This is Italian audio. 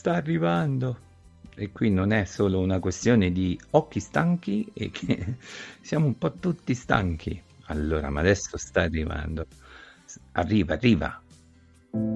sta arrivando. E qui non è solo una questione di occhi stanchi e che siamo un po' tutti stanchi. Allora, ma adesso sta arrivando. Arriva, arriva.